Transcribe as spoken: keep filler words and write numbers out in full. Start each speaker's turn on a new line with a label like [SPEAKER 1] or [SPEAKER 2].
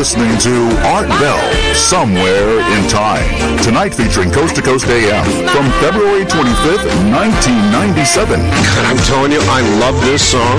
[SPEAKER 1] listening to Art Bell, Somewhere in Time. Tonight featuring Coast to Coast A M from February twenty-fifth, nineteen ninety-seven.
[SPEAKER 2] I'm telling you, I love this song.